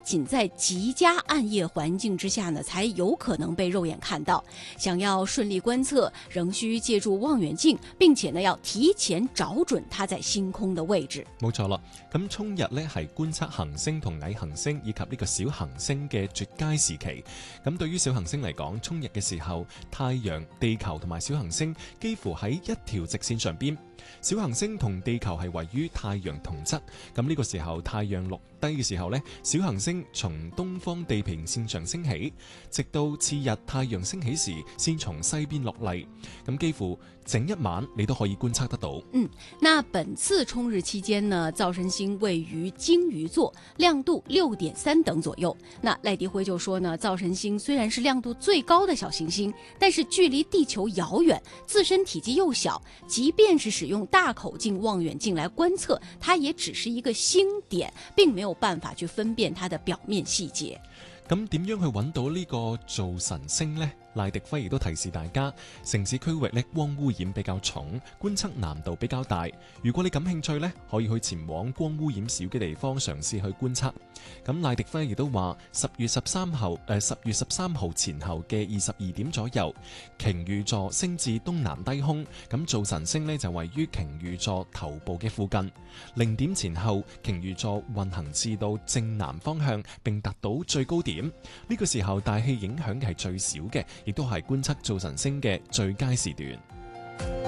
仅在极佳暗夜环境之下呢，才有可能被肉眼看到。想要順利觀測，仍需借助望遠鏡，並且呢要提前找準它在星空的位置。 冇錯啦，咁衝日呢係觀測行星同矮行星以及呢個小行星嘅絕佳時期。咁對於小行星嚟講，衝日嘅時候，太陽、地球同埋小行星幾乎喺一條直線上邊。小行星同地球係位於太陽同側，咁呢個時候太陽落低嘅時候呢，小行星從東方地平線上升起，直到次日太陽升起時先從西邊落嚟，咁幾乎整一晚你都可以觀測得到。 那本次衝日期間呢，灶神星位於鯨魚座，亮度6.3等左右。那賴迪輝就說呢，灶神星雖然是亮度最高的小行星，但是距離地球遙遠，自身體積又小，即便是使用大口徑望遠鏡來觀測，它也只是一個星點，並沒有辦法去分辨它的表面細節。 咁點樣去揾到呢個灶神星呢？賴迪輝亦都提示大家，城市區域呢光污染比較重，觀測難度比較大。如果你感興趣呢，可以去前往光污染少嘅地方嘗試去觀測。咁賴迪輝亦都話，10月13號前後嘅22點左右，鯨魚座升至東南低空，咁灶神星呢就位於鯨魚座頭部嘅附近。0點前後，鯨魚座運行至到正南方向，並達到最高點。呢個時候大氣影響係最少嘅，亦都係觀測灶神星嘅最佳時段。